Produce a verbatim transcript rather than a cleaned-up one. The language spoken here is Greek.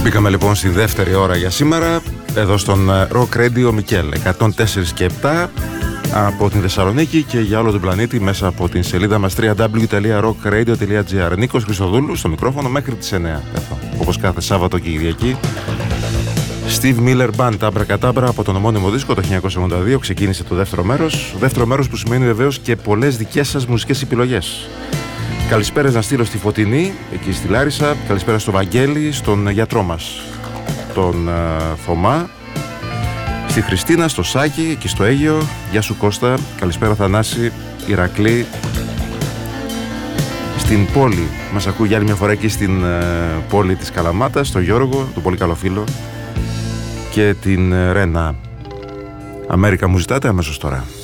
Μπήκαμε λοιπόν στη δεύτερη ώρα για σήμερα, εδώ στον Rock Radio Μικέλ εκατόν τέσσερα και επτά από την Θεσσαλονίκη και για όλο τον πλανήτη μέσα από την σελίδα μας double-u double-u double-u τελεία rock radio τελεία gr. Νίκος Χριστοδούλου στο μικρόφωνο μέχρι τις εννιά, εδώ, όπως κάθε Σάββατο και Κυριακή. Steve Miller Band, Abracadabra, από τον ομώνυμο δίσκο το χίλια εννιακόσια ογδόντα δύο ξεκίνησε το δεύτερο μέρος. Δεύτερο μέρος που σημαίνει βεβαίως και πολλές δικές σας μουσικές επιλογές. Καλησπέρα να στείλω στη Φωτεινή, εκεί στη Λάρισα. Καλησπέρα στο Βαγγέλη, στον γιατρό μας, τον uh, Θωμά. Στη Χριστίνα, στο Σάκη, εκεί στο Αίγιο. Γεια σου Κώστα. Καλησπέρα Θανάση, Ηρακλή. Στην πόλη, μας ακούει για άλλη μια φορά εκεί στην uh, πόλη της Καλαμάτας, τον Γιώργο, τον πολύ καλό φίλο. Και την uh, Ρένα. Αμέρικα μου ζητάτε αμέσως τώρα.